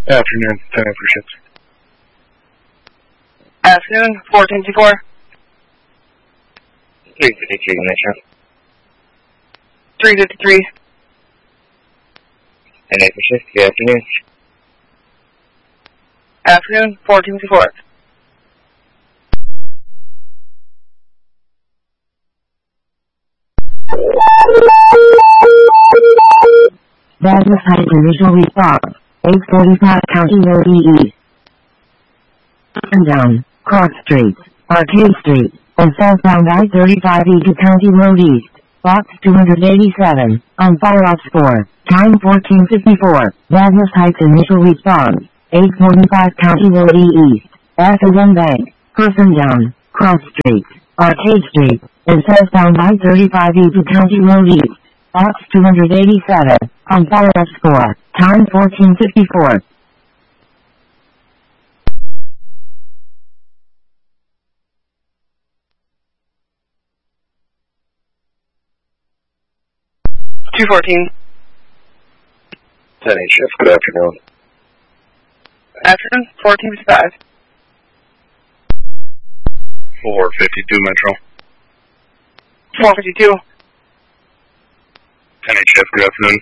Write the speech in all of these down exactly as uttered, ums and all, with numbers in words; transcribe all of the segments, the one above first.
Afternoon, ten for shift. Afternoon, fourteen fifty-four. three fifty-three, Metro. three fifty-three. ten eight for shift, good afternoon. Afternoon, fourteen fifty-four. Douglas Heights initial response. eight forty-five County Road E East. Up and down, Cross Street, Arcade Street, and southbound I thirty-five E to County Road East. Box two eighty-seven, on fire ops four, time fourteen fifty-four. Douglas Heights initial response. eight forty-five County Road E East. After one bank, person down, Cross Street, Arcade Street, and southbound I thirty-five E to County Road East. Box two eighty-seven, on fire ops four, time fourteen fifty-four. two fourteen. ten eight shift, good afternoon. Afternoon, fourteen fifty-five. four fifty-two Metro. four fifty-two. ten eight shift, good afternoon.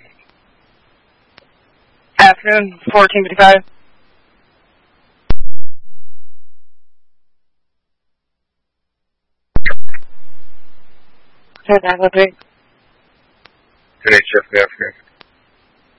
Afternoon, fourteen fifty-five. Ten nine one three. ten eight shift, good afternoon.